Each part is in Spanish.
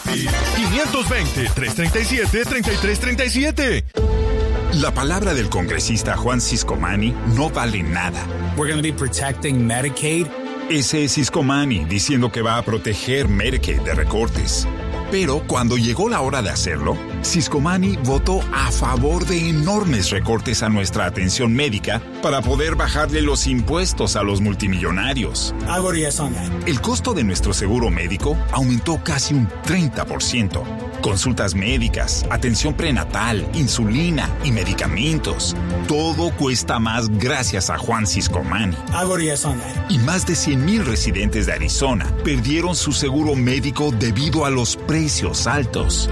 520-337-3337. La palabra del congresista Juan Ciscomani no vale nada. We're going to be protecting Medicaid. Ese es Ciscomani diciendo que va a proteger Medicaid de recortes. Pero cuando llegó la hora de hacerlo, Ciscomani votó a favor de enormes recortes a nuestra atención médica para poder bajarle los impuestos a los multimillonarios. El costo de nuestro seguro médico aumentó casi un 30%. Consultas médicas, atención prenatal, insulina y medicamentos. Todo cuesta más gracias a Juan Ciscomani. Y más de 100,000 residentes de Arizona perdieron su seguro médico debido a los precios altos.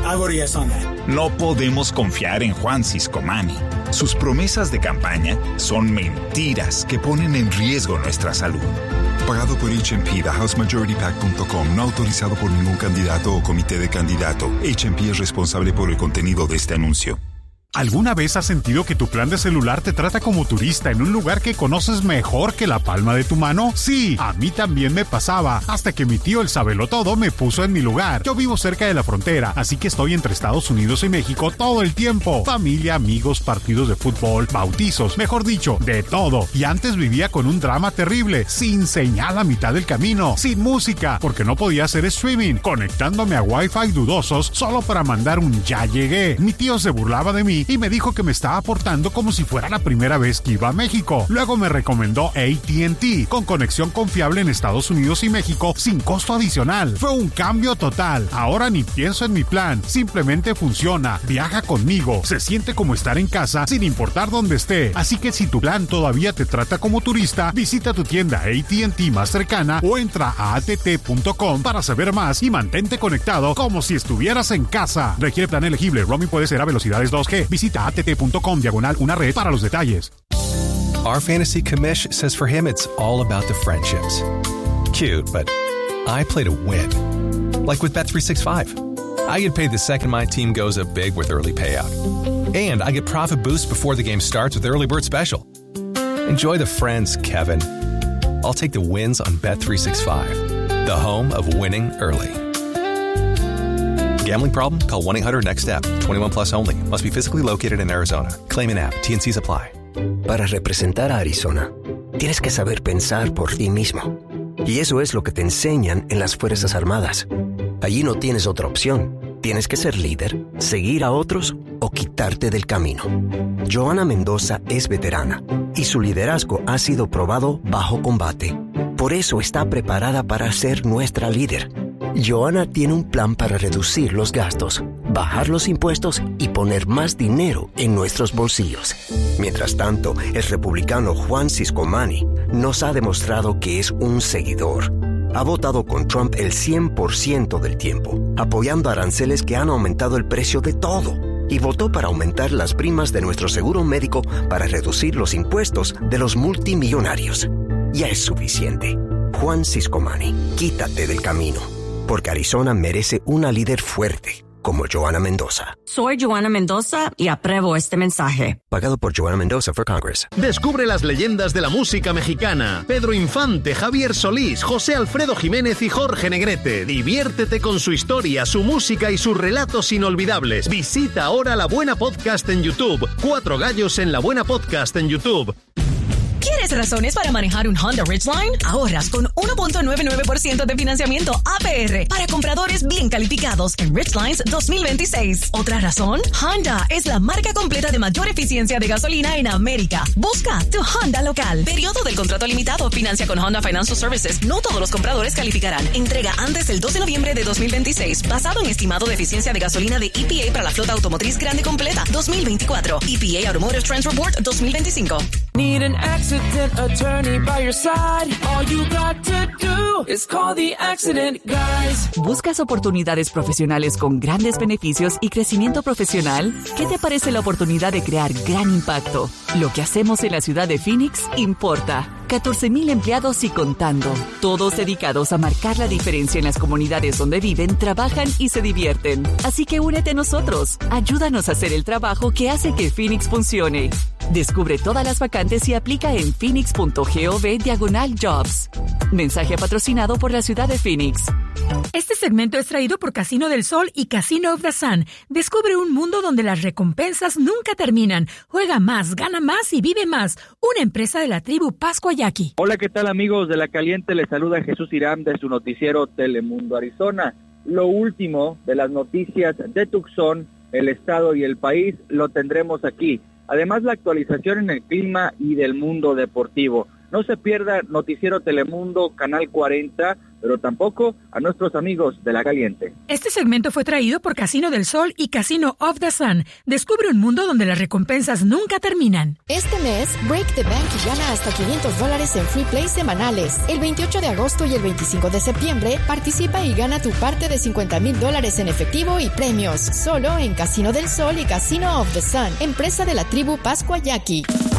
No podemos confiar en Juan Ciscomani. Sus promesas de campaña son mentiras que ponen en riesgo nuestra salud. Pagado por H&P, TheHouseMajorityPAC.com, no autorizado por ningún candidato o comité de candidato. H&P es responsable por el contenido de este anuncio. ¿Alguna vez has sentido que tu plan de celular te trata como turista en un lugar que conoces mejor que la palma de tu mano? Sí, a mí también me pasaba, hasta que mi tío el sabelotodo me puso en mi lugar. Yo vivo cerca de la frontera, así que estoy entre Estados Unidos y México todo el tiempo. Familia, amigos, partidos de fútbol, bautizos, mejor dicho, de todo. Y antes vivía con un drama terrible, sin señal a mitad del camino, sin música, porque no podía hacer streaming, conectándome a Wi-Fi dudosos solo para mandar un ya llegué. Mi tío se burlaba de mí y me dijo que me estaba portando como si fuera la primera vez que iba a México. Luego me recomendó AT&T, con conexión confiable en Estados Unidos y México sin costo adicional. Fue un cambio total. Ahora ni pienso en mi plan, simplemente funciona, viaja conmigo, se siente como estar en casa sin importar dónde esté. Así que si tu plan todavía te trata como turista, visita tu tienda AT&T más cercana o entra a att.com para saber más y mantente conectado como si estuvieras en casa. Requiere plan elegible. Roaming puede ser a velocidades 2G. Visita att.com/una red para los detalles. Our fantasy commish says for him it's all about the friendships. Cute, but I play to win. Like with Bet365. I get paid the second my team goes up big with early payout. And I get profit boosts before the game starts with Early Bird Special. Enjoy the friends, Kevin. I'll take the wins on Bet365. The home of winning early. Gambling problem? Call 1-800-NEXT-STEP. 21 plus only. Must be physically located in Arizona. Claim and app. T&Cs apply. Para representar a Arizona, tienes que saber pensar por ti mismo. Y eso es lo que te enseñan en las Fuerzas Armadas. Allí no tienes otra opción. Tienes que ser líder, seguir a otros o quitarte del camino. Johanna Mendoza es veterana y su liderazgo ha sido probado bajo combate. Por eso está preparada para ser nuestra líder. Johanna tiene un plan para reducir los gastos, bajar los impuestos y poner más dinero en nuestros bolsillos. Mientras tanto, el republicano Juan Ciscomani nos ha demostrado que es un seguidor. Ha votado con Trump el 100% del tiempo, apoyando aranceles que han aumentado el precio de todo. Y votó para aumentar las primas de nuestro seguro médico para reducir los impuestos de los multimillonarios. Ya es suficiente. Juan Ciscomani, quítate del camino. Porque Arizona merece una líder fuerte, como Johanna Mendoza. Soy Johanna Mendoza y apruebo este mensaje. Pagado por Johanna Mendoza for Congress. Descubre las leyendas de la música mexicana. Pedro Infante, Javier Solís, José Alfredo Jiménez y Jorge Negrete. Diviértete con su historia, su música y sus relatos inolvidables. Visita ahora La Buena Podcast en YouTube. 4 gallos en La Buena Podcast en YouTube. ¿Quieres razones para manejar un Honda Ridgeline? Ahorras con 1.99% de financiamiento APR para compradores bien calificados en Ridgelines 2026. ¿Otra razón? Honda es la marca completa de mayor eficiencia de gasolina en América. Busca tu Honda local. Periodo del contrato limitado. Financia con Honda Financial Services. No todos los compradores calificarán. Entrega antes del 2 de noviembre de 2026. Basado en estimado de eficiencia de gasolina de EPA para la flota automotriz grande completa 2024. EPA Automotive Trends Report 2025. Need an accident attorney by your side. All you got to do is call the accident guys. ¿Buscas oportunidades profesionales con grandes beneficios y crecimiento profesional? ¿Qué te parece la oportunidad de crear gran impacto? Lo que hacemos en la ciudad de Phoenix importa. 14,000 empleados y contando, todos dedicados a marcar la diferencia en las comunidades donde viven, trabajan y se divierten. Así que únete a nosotros. Ayúdanos a hacer el trabajo que hace que Phoenix funcione. Descubre todas las vacantes y aplica en phoenix.gov/jobs. Mensaje patrocinado por la ciudad de Phoenix. Este segmento es traído por Casino del Sol y Casino of the Sun. Descubre un mundo donde las recompensas nunca terminan. Juega más, gana más y vive más. Una empresa de la tribu Pascua Yaqui. Hola, ¿qué tal amigos de La Caliente? Les saluda Jesús Irán de su noticiero Telemundo Arizona. Lo último de las noticias de Tucson, el estado y el país lo tendremos aquí. Además, la actualización en el clima y del mundo deportivo. No se pierda Noticiero Telemundo, Canal 40, pero tampoco a nuestros amigos de La Caliente. Este segmento fue traído por Casino del Sol y Casino of the Sun. Descubre un mundo donde las recompensas nunca terminan. Este mes, Break the Bank y gana hasta $500 en free play semanales. El 28 de agosto y el 25 de septiembre, participa y gana tu parte de $50,000 en efectivo y premios. Solo en Casino del Sol y Casino of the Sun, empresa de la tribu Pascua Yaqui.